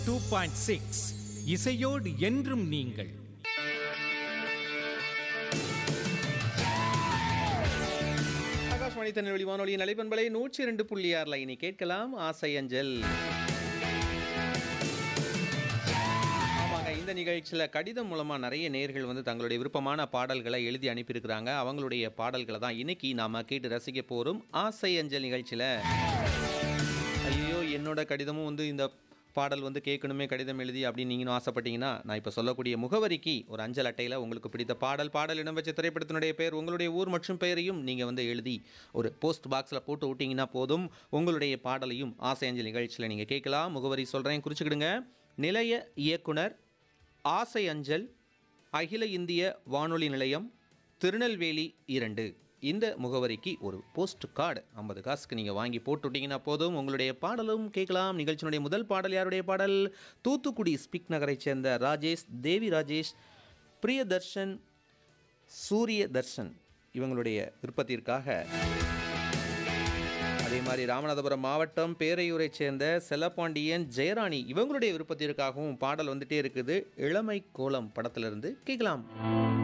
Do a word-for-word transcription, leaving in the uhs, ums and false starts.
Two point six இசையோடு என்றும் நீங்கள். ஆகாஷ்வாணி திருநெல்வேலி வானொலி நலைப்பண்பலை நூற்றி இரண்டு புள்ளி ஆறுல இனி கேட்கலாம் ஆசை அஞ்சல். ஆமாங்க, இந்த நிகழ்ச்சியில் கடிதம் மூலமாக நிறைய நேயர்கள் வந்து தங்களுடைய விருப்பமான பாடல்களை எழுதி அனுப்பியிருக்கிறாங்க. அவங்களுடைய பாடல்களை தான் இன்னைக்கு நாம் கேட்டு ரசிக்க போகிறோம் ஆசை அஞ்சல் நிகழ்ச்சியில். ஐயோ, என்னோட கடிதமும் வந்து இந்த பாடல் வந்து கேட்கணுமே கடிதம் எழுதி அப்படின்னு நீங்களும் ஆசைப்பட்டீங்கன்னா, நான் இப்போ சொல்லக்கூடிய முகவரிக்கு ஒரு அஞ்சல் அட்டையில் உங்களுக்கு பிடித்த பாடல் பாடல் இடம்பெற்ற திரைப்படத்தினுடைய பெயர், உங்களுடைய ஊர் மற்றும் பெயரையும் நீங்கள் வந்து எழுதி ஒரு போஸ்ட் பாக்ஸில் போட்டு விட்டிங்கன்னா போதும். உங்களுடைய பாடலையும் ஆசை அஞ்சல் நிகழ்ச்சியில் நீங்கள் கேட்கலாம். முகவரி சொல்கிறேன், குறிச்சிக்கிடுங்க. நிலைய இயக்குனர், ஆசை அஞ்சல், அகில இந்திய வானொலி நிலையம், திருநெல்வேலி இரண்டு. இந்த முகவரிக்கு ஒரு போஸ்ட் கார்டு ஐம்பது காசுக்கு நீங்கள் வாங்கி போட்டு விட்டீங்கன்னா போதும். உங்களுடைய பாடலும் கேட்கலாம். நிகழ்ச்சியினுடைய முதல் பாடல் யாருடைய பாடல்? தூத்துக்குடி ஸ்பிக் நகரைச் சேர்ந்த ராஜேஷ், தேவி ராஜேஷ், பிரியதர்ஷன், சூரிய தர்ஷன் இவங்களுடைய விருப்பத்திற்காக. அதே மாதிரி ராமநாதபுரம் மாவட்டம் பேரையூரை சேர்ந்த செல்லப்பாண்டியன், ஜெயராணி இவங்களுடைய விருப்பத்திற்காகவும் பாடல் வந்துட்டே இருக்குது. இளமை கோலம் படத்திலிருந்து கேட்கலாம்.